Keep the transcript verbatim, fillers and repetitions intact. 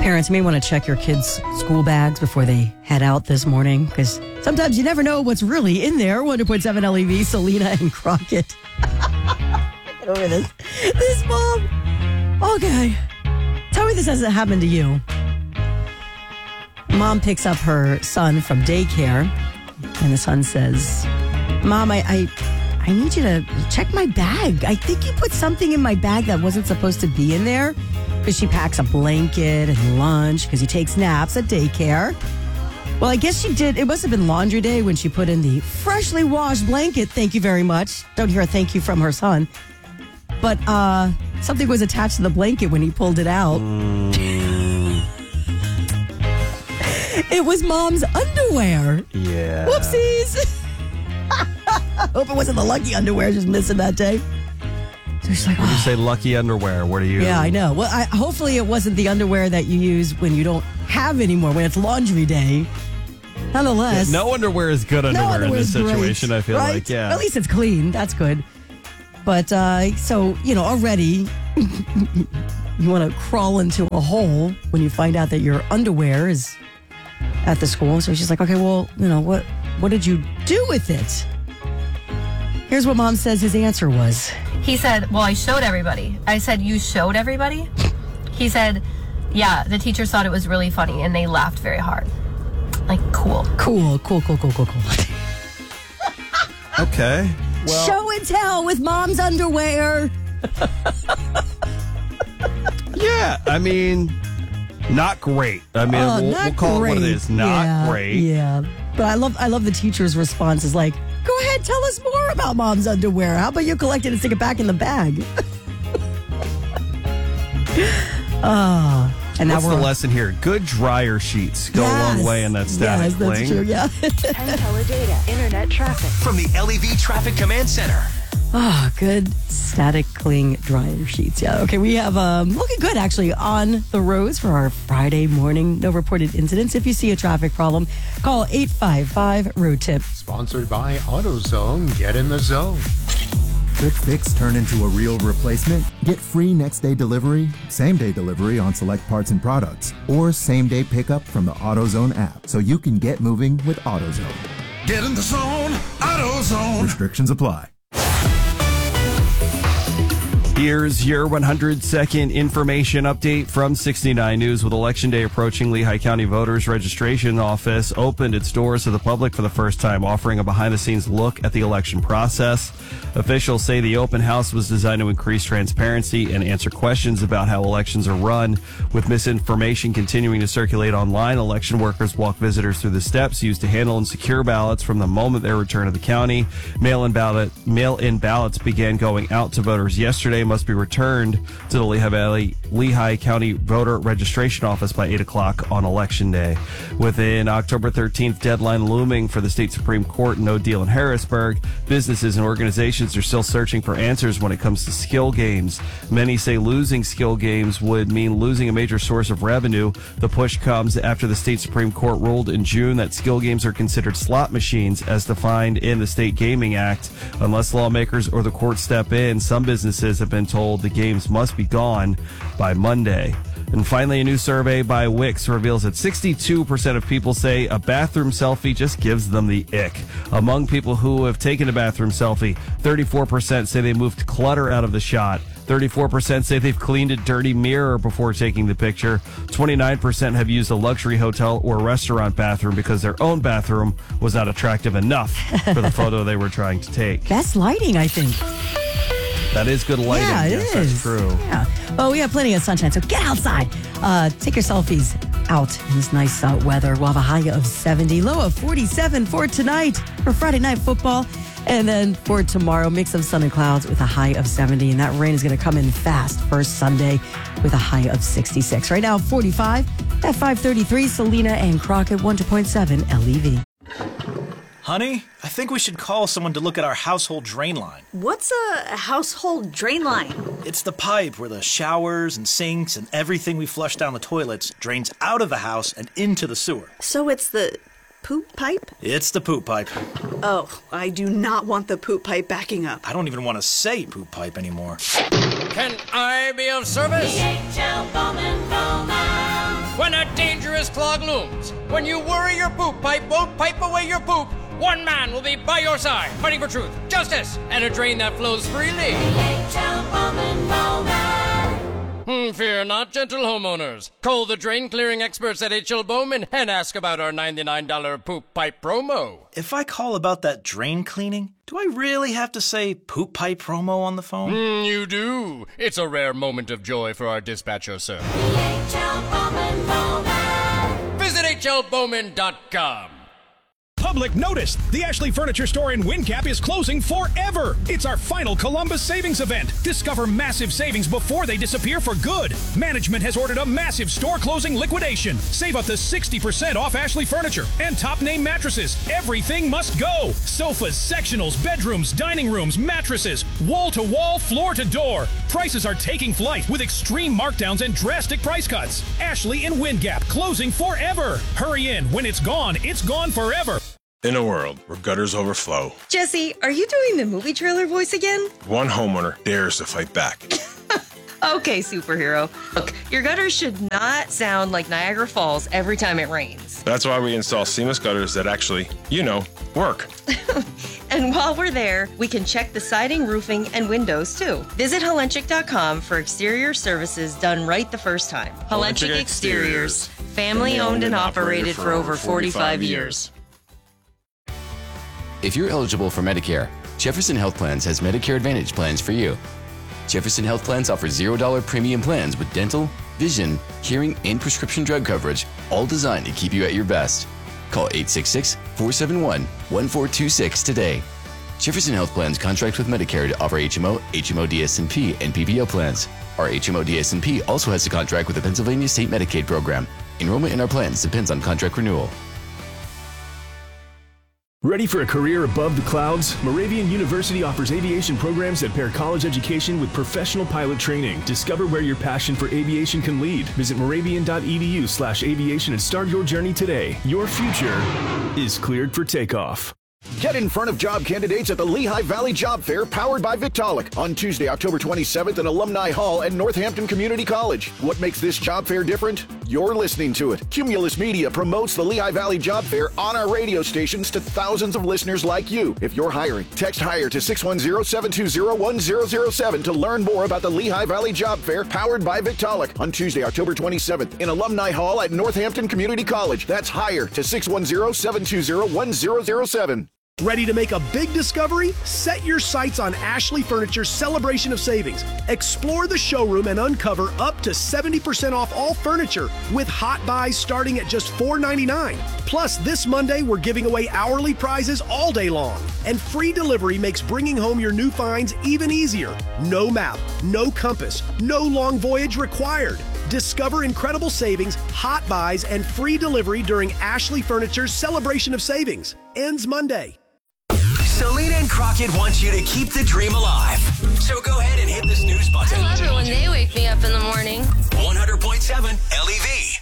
Parents, you may want to check your kids' school bags before they head out this morning, because sometimes you never know what's really in there. one oh point seven L E V, Selena and Crockett. Get over this. This mom. Okay. Tell me this hasn't happened to you. Mom picks up her son from daycare, and the son says, Mom, I, I, I need you to check my bag. I think you put something in my bag that wasn't supposed to be in there. Because she packs a blanket and lunch because he takes naps at daycare. Well, I guess she did. It must have been laundry day when she put in the freshly washed blanket. Thank you very much. Don't hear a thank you from her son. But uh, something was attached to the blanket when he pulled it out. Mm. It was Mom's underwear. Yeah. Whoopsies. Hope it wasn't the lucky underwear just missing that day. So she's like, when oh. you say lucky underwear, what do you... Yeah, I know. Well, I, hopefully it wasn't the underwear that you use when you don't have anymore, when it's laundry day. Nonetheless. Yeah, no underwear is good underwear, no underwear in this situation, great, I feel right? like, yeah. At least it's clean. That's good. But, uh, so, you know, already you want to crawl into a hole when you find out that your underwear is at the school. So she's like, okay, well, you know, what, what did you do with it? Here's what Mom says his answer was. He said, well, I showed everybody. I said, you showed everybody? He said, yeah, the teachers thought it was really funny and they laughed very hard. Like, cool. Cool, cool, cool, cool, cool, cool. Okay. Well, show and tell with Mom's underwear. Yeah, I mean, not great. I mean, oh, we'll, we'll call great. it what it is. Not yeah, great. Yeah. But I love I love the teacher's response is like, go ahead, tell us more about Mom's underwear. How about you collect it and stick it back in the bag? Oh, and now What's we're the lesson here? Good dryer sheets go yes. a long way in that static yes, that's cling. true, yeah. ten-color data, internet traffic. From the L E V Traffic Command Center. Oh, good static cling dryer sheets. Yeah. Okay, we have um, looking good actually on the roads for our Friday morning. No reported incidents. If you see a traffic problem, call eight five five road tip. Sponsored by AutoZone. Get in the zone. Quick fix turn into a real replacement? Get free next day delivery, same day delivery on select parts and products, or same day pickup from the AutoZone app so you can get moving with AutoZone. Get in the zone, AutoZone. Restrictions apply. Here's your one hundred second information update from sixty-nine News. With Election Day approaching, Lehigh County Voters Registration Office opened its doors to the public for the first time, offering a behind-the-scenes look at the election process. Officials say the open house was designed to increase transparency and answer questions about how elections are run. With misinformation continuing to circulate online, election workers walk visitors through the steps used to handle and secure ballots from the moment they return to the county. Mail-in ballot, mail-in ballots began going out to voters yesterday, must be returned to the Lehigh Valley, Lehigh County Voter Registration Office by eight o'clock on Election Day. With an October thirteenth deadline looming for the state Supreme Court no deal in Harrisburg, businesses and organizations are still searching for answers when it comes to skill games. Many say losing skill games would mean losing a major source of revenue. The push comes after the state Supreme Court ruled in June that skill games are considered slot machines as defined in the State Gaming Act. Unless lawmakers or the court step in, some businesses have been told the games must be gone by Monday. And finally, a new survey by Wix reveals that sixty-two percent of people say a bathroom selfie just gives them the ick. Among people who have taken a bathroom selfie, thirty-four percent say they moved clutter out of the shot. thirty-four percent say they've cleaned a dirty mirror before taking the picture. twenty-nine percent have used a luxury hotel or restaurant bathroom because their own bathroom was not attractive enough for the photo they were trying to take. Best lighting, I think. That is good lighting. Yeah, it yes, is. That's true. Yeah. Well, we have plenty of sunshine, so get outside. Uh, take your selfies out in this nice uh, weather. We'll have a high of seventy, low of forty-seven for tonight for Friday Night Football. And then for tomorrow, mix of sun and clouds with a high of seventy. And that rain is going to come in fast for Sunday with a high of sixty-six. Right now, forty-five at five thirty-three. Selena and Crockett, one two point seven L E V. Honey, I think we should call someone to look at our household drain line. What's a household drain line? It's the pipe where the showers and sinks and everything we flush down the toilets drains out of the house and into the sewer. So it's the poop pipe? It's the poop pipe. Oh, I do not want the poop pipe backing up. I don't even want to say poop pipe anymore. Can I be of service? D H L Bowman Bowman. When a dangerous clog looms, when you worry your poop pipe won't pipe away your poop, one man will be by your side, fighting for truth, justice, and a drain that flows freely. Hmm, fear not, gentle homeowners. Call the drain clearing experts at H L Bowman and ask about our ninety-nine dollars poop pipe promo. If I call about that drain cleaning, do I really have to say poop pipe promo on the phone? Mm, you do. It's a rare moment of joy for our dispatcher, sir. H L Bowman Bowman. Visit H L Bowman dot com. Public notice! The Ashley Furniture Store in WinCap is closing forever! It's our final Columbus Savings event. Discover massive savings before they disappear for good. Management has ordered a massive store closing liquidation. Save up to sixty percent off Ashley Furniture and top name mattresses. Everything must go. Sofas, sectionals, bedrooms, dining rooms, mattresses, wall to wall, floor to door. Prices are taking flight with extreme markdowns and drastic price cuts. Ashley in WinGap, closing forever. Hurry in. When it's gone, it's gone forever. In a world where gutters overflow, Jesse, are you doing the movie trailer voice again? one homeowner dares to fight back. Okay, superhero. Look, your gutters should not sound like Niagara Falls every time it rains. That's why we install seamless gutters that actually, you know, work. And while we're there, we can check the siding, roofing, and windows too. Visit Helenchik dot com for exterior services done right the first time. Helenchik Exteriors, family owned and operated for over forty-five years. If you're eligible for Medicare, Jefferson Health Plans has Medicare Advantage plans for you. Jefferson Health Plans offers zero dollars premium plans with dental, vision, hearing, and prescription drug coverage, all designed to keep you at your best. Call eight six six, four seven one, one four two six today. Jefferson Health Plans contract with Medicare to offer H M O, H M O D S and P, and P P O plans. Our H M O D S and P also has a contract with the Pennsylvania State Medicaid program. Enrollment in our plans depends on contract renewal. Ready for a career above the clouds? Moravian University offers aviation programs that pair college education with professional pilot training. Discover where your passion for aviation can lead. Visit moravian dot e d u slash aviation and start your journey today. Your future is cleared for takeoff. Get in front of job candidates at the Lehigh Valley Job Fair powered by Victaulic on Tuesday, October twenty-seventh in Alumni Hall at Northampton Community College. What makes this job fair different? You're listening to it. Cumulus Media promotes the Lehigh Valley Job Fair on our radio stations to thousands of listeners like you. If you're hiring, text HIRE to six one zero, seven two zero, one zero zero seven to learn more about the Lehigh Valley Job Fair powered by Victaulic on Tuesday, October twenty-seventh in Alumni Hall at Northampton Community College. That's HIRE to six one zero, seven two zero, one zero zero seven. Ready to make a big discovery? Set your sights on Ashley Furniture's Celebration of Savings. Explore the showroom and uncover up to seventy percent off all furniture with hot buys starting at just four ninety-nine. Plus, this Monday, we're giving away hourly prizes all day long. And free delivery makes bringing home your new finds even easier. No map, no compass, no long voyage required. Discover incredible savings, hot buys, and free delivery during Ashley Furniture's Celebration of Savings. Ends Monday. Selena and Crockett want you to keep the dream alive. So go ahead and hit the snooze button. I love it when they wake me up in the morning. one hundred point seven L E V.